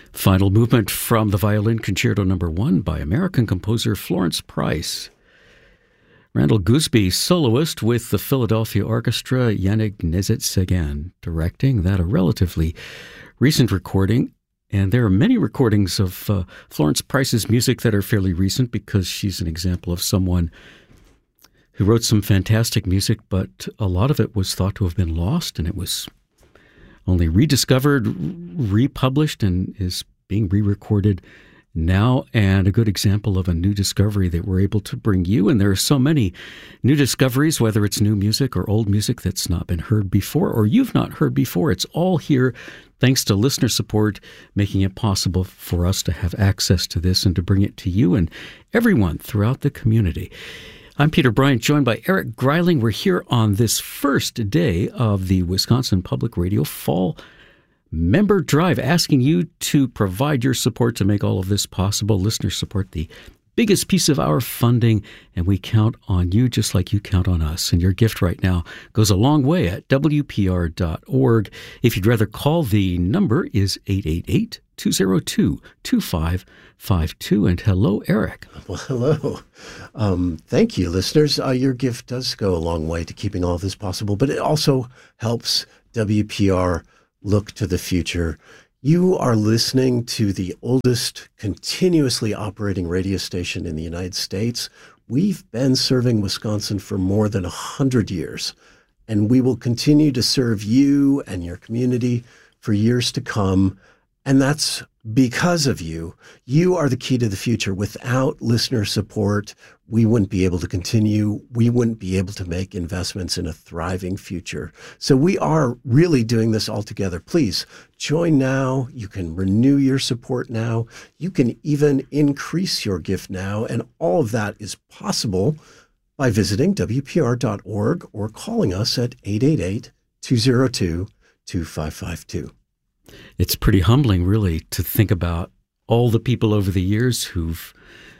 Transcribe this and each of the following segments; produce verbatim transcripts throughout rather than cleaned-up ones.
Final movement from the Violin Concerto Number One by American composer Florence Price. Randall Gooseby, soloist with the Philadelphia Orchestra, Yannick Nézet-Séguin, directing that, a relatively recent recording. And there are many recordings of uh, Florence Price's music that are fairly recent because she's an example of someone who wrote some fantastic music, but a lot of it was thought to have been lost, and it was only rediscovered, republished, and is being re-recorded now, and a good example of a new discovery that we're able to bring you. And there are so many new discoveries, whether it's new music or old music that's not been heard before or you've not heard before. It's all here thanks to listener support, making it possible for us to have access to this and to bring it to you and everyone throughout the community. I'm Peter Bryant, joined by Eric Greiling. We're here on this first day of the Wisconsin Public Radio Fall Member Drive, asking you to provide your support to make all of this possible. Listener support, the biggest piece of our funding, and we count on you just like you count on us. And your gift right now goes a long way at W P R dot org. If you'd rather call, the number is eight eight eight, two zero two, two five five two. And hello, Eric. Well, hello. Um, thank you, listeners. Uh, your gift does go a long way to keeping all of this possible, but it also helps W P R look to the future. You are listening to the oldest continuously operating radio station in the United States. We've been serving Wisconsin for more than one hundred years, and we will continue to serve you and your community for years to come. And that's because of you. You are the key to the future. Without listener support, we wouldn't be able to continue. We wouldn't be able to make investments in a thriving future. So we are really doing this all together. Please join now. You can renew your support now. You can even increase your gift now. And all of that is possible by visiting W P R dot org or calling us at eight eight eight, two zero two, two five five two. It's pretty humbling, really, to think about all the people over the years who've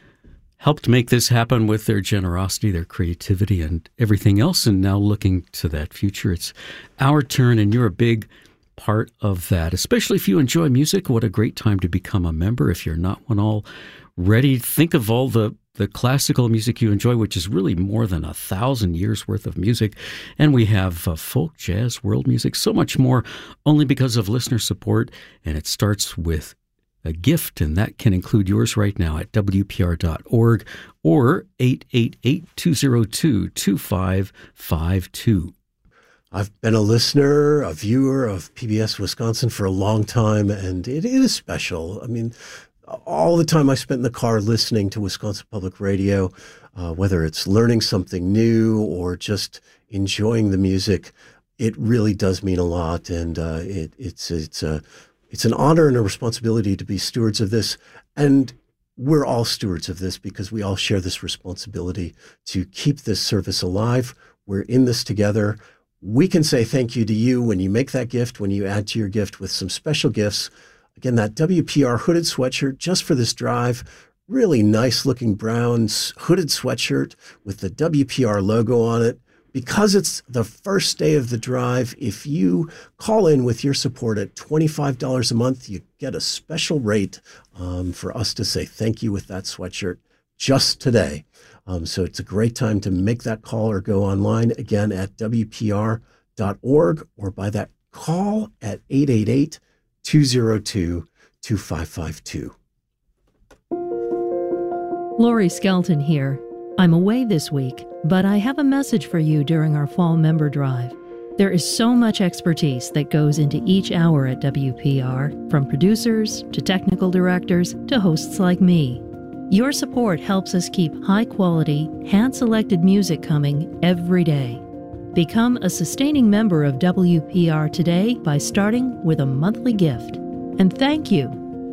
helped make this happen with their generosity, their creativity, and everything else, and now looking to that future. It's our turn, and you're a big part of that, especially if you enjoy music. What a great time to become a member. If you're not one already, think of all the the classical music you enjoy, which is really more than a thousand years worth of music. And we have uh, folk, jazz, world music, so much more, only because of listener support. And it starts with a gift, and that can include yours right now at W P R dot org or eight eight eight, two zero two, two five five two. I've been a listener, a viewer of P B S Wisconsin for a long time, and it is special. I mean, all the time I spent in the car listening to Wisconsin Public Radio, uh, whether it's learning something new or just enjoying the music, it really does mean a lot. And uh, it, it's it's a it's an honor and a responsibility to be stewards of this. And we're all stewards of this because we all share this responsibility to keep this service alive. We're in this together. We can say thank you to you when you make that gift, when you add to your gift with some special gifts. Again, that W P R hooded sweatshirt just for this drive, really nice looking brown hooded sweatshirt with the W P R logo on it. Because it's the first day of the drive, if you call in with your support at twenty-five dollars a month, you get a special rate um, for us to say thank you with that sweatshirt just today. Um, so it's a great time to make that call or go online, again, at W P R dot org or by that call at eight eight eight, two zero two, two five five two. Lori Skelton here. I'm away this week, but I have a message for you during our fall member drive. There is so much expertise that goes into each hour at W P R, from producers to technical directors to hosts like me. Your support helps us keep high-quality, hand-selected music coming every day. Become a sustaining member of W P R today by starting with a monthly gift. And thank you.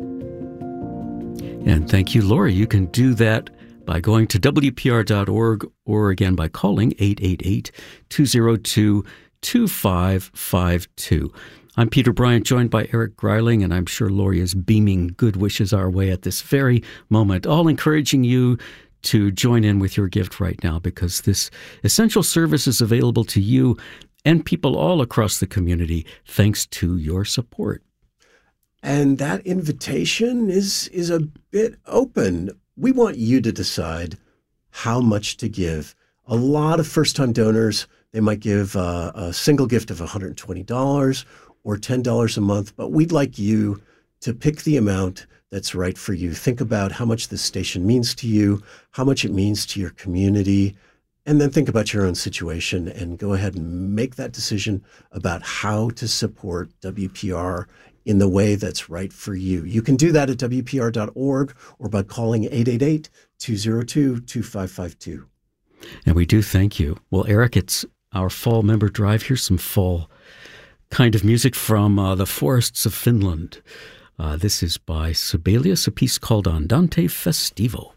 And thank you, Lori. You can do that by going to W P R dot org or again by calling eight eight eight, two zero two, two five five two. I'm Peter Bryant, joined by Eric Greiling, and I'm sure Lori is beaming good wishes our way at this very moment, all encouraging you to join in with your gift right now, because this essential service is available to you and people all across the community thanks to your support. And that invitation is is a bit open. We want you to decide how much to give. A lot of first-time donors, they might give uh, a single gift of one hundred twenty dollars or ten dollars a month, but we'd like you to pick the amount that's right for you. Think about how much this station means to you, how much it means to your community, and then think about your own situation and go ahead and make that decision about how to support W P R in the way that's right for you. You can do that at W P R dot org or by calling eight eight eight, two zero two, two five five two. And we do thank you. Well, Eric, it's our fall member drive. Here's some fall kind of music from uh, the forests of Finland. Uh, this is by Sibelius, a piece called Andante Festivo.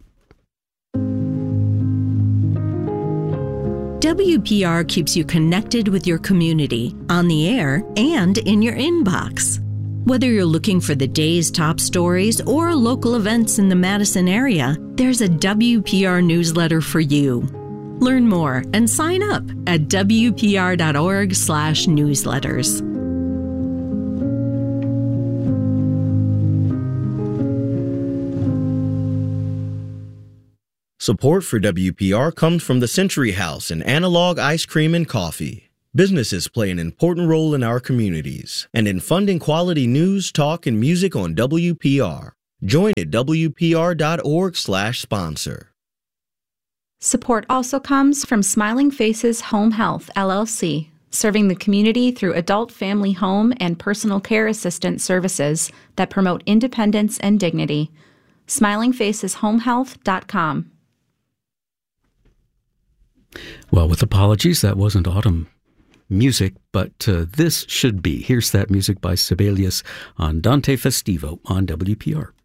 W P R keeps you connected with your community, on the air and in your inbox. Whether you're looking for the day's top stories or local events in the Madison area, there's a W P R newsletter for you. Learn more and sign up at W P R dot org slash newsletters. Support for W P R comes from the Century House and Analog Ice Cream and Coffee. Businesses play an important role in our communities and in funding quality news, talk, and music on W P R. Join at W P R dot org slash sponsor. Support also comes from Smiling Faces Home Health, L L C, serving the community through adult family home and personal care assistant services that promote independence and dignity. smiling faces home health dot com. Well, with apologies, that wasn't autumn music, but uh, this should be. Here's that music by Sibelius, Andante Festivo on W P R.